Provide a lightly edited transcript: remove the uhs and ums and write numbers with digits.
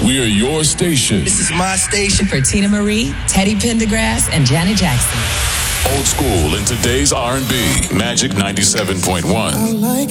We are your station. This is my station. For Tina Marie, Teddy Pendergrass, and Janet Jackson. Old school in today's R&B. Magic 97.1. I like